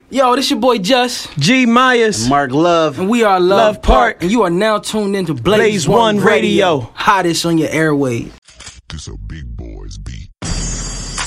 Yo, this your boy Just G Myers, and Mark Love, and we are Love Love Park. and you are now tuned into Blaze One Radio. Hottest on your airwaves. This a big boys beat.